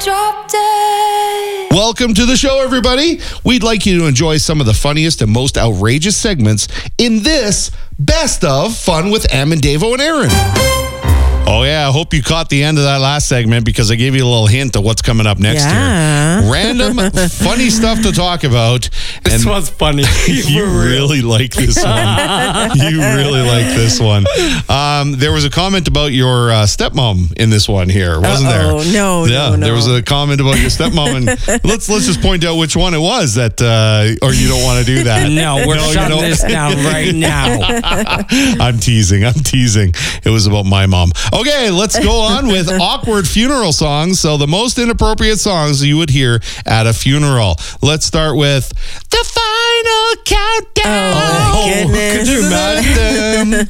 Drop dead. Welcome to the show, everybody. We'd like you to enjoy some of the funniest and most outrageous segments in this Best of Fun with Am and Davo and Aaron. Oh, yeah. I hope you caught the end of that last segment because I gave you a little hint of what's coming up next here. Random, funny stuff to talk about. This one's funny. You really like this one. You really like this one. There was a comment about your stepmom in this one here, wasn't there? Oh, no. There was a comment about your stepmom, and let's just point out which one it was that, or you don't want to do that. No, we're shutting this down right now. I'm teasing. It was about my mom. Okay, let's go on with awkward funeral songs. So the most inappropriate songs you would hear at a funeral. Let's start with the final countdown. Oh, my goodness. Could you imagine?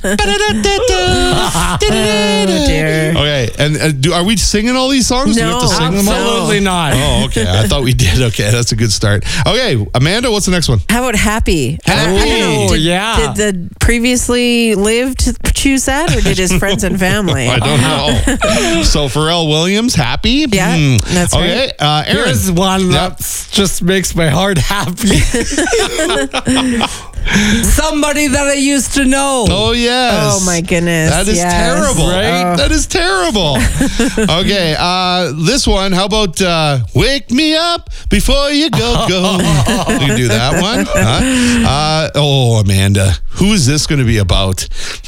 Oh, dear. Okay, and are we singing all these songs? Do we have to sing them all? Absolutely not. Oh, okay. I thought we did. Okay, that's a good start. Okay, Amanda, what's the next one? How about Happy? Oh, yeah. Did the previously lived choose that, or did his friends and family? I don't know. So Pharrell Williams, Happy? Yeah, that's okay, right. Aaron. Here's one that just makes my heart happy. Somebody that I used to know. Oh, yes. Oh, my goodness. That is terrible. Right? That is terrible. Okay, this one, how about Wake Me Up Before You Go. You can do that one. Oh, Amanda, who is this going to be about?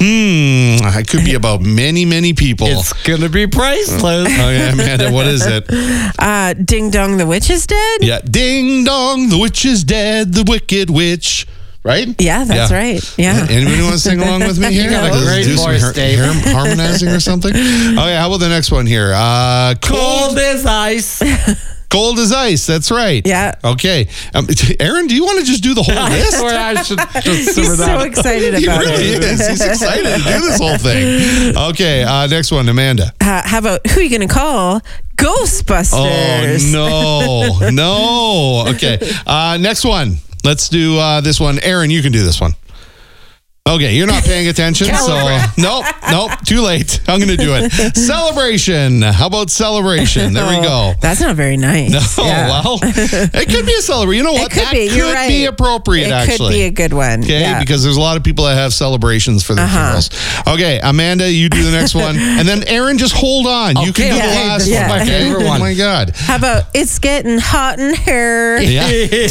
It could be about many, many people. It's going to be priceless. Okay, Amanda, what is it? Ding Dong, the Witch is dead? Yeah, ding dong, the witch is dead, the wicked witch. Right? Yeah, that's right. Yeah. Anybody want to sing along with me here? You got a great voice, Dave. Harmonizing or something? Okay, how about the next one here? Cold as ice. Cold as ice. That's right. Yeah. Okay. Aaron, do you want to just do the whole list? Or I should just He's so excited He about really it. is. He's excited to do this whole thing. Okay, next one, Amanda. How about who are you going to call? Ghostbusters. Oh, no. Okay. Next one. Let's do this one. Aaron, you can do this one. Okay, you're not paying attention, so nope, too late. I'm going to do it. Celebration. How about Celebration? There we go. That's not very nice. No, Yeah. well, it could be a celebration. You know what? It could be. You're right. Be appropriate, It actually. could be a good one. Okay, Yeah. because there's a lot of people that have celebrations for their funerals. Okay, Amanda, you do the next one. And then Aaron, just hold on. You can do the last yeah. one. My Okay? favorite Oh, one. my God. How about It's Getting Hot in Here? Yeah.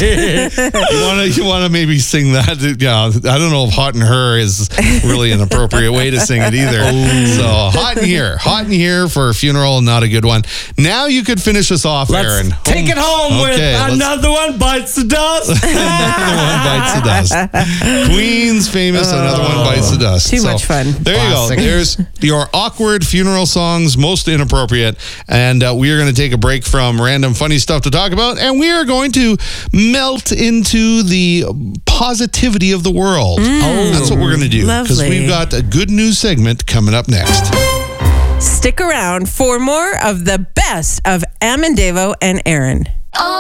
You want to maybe sing that? Yeah, I don't know if Hot in Her is really an appropriate way to sing it either. So Hot in Here for a funeral, not a good one. Now you could finish us off, Aaron. Let's take it home with Another One Bites the Dust. Another One Bites the Dust. Queen's famous Another One Bites the Dust. Too much fun. There Classic. you go. There's your awkward funeral songs, most inappropriate. And we are going to take a break from random funny stuff to talk about. And we are going to melt into the positivity of the world. That's what we're going to do. Because Lovely. we've got a good news segment coming up next. Stick around for more of the best of Am and Davo and Aaron.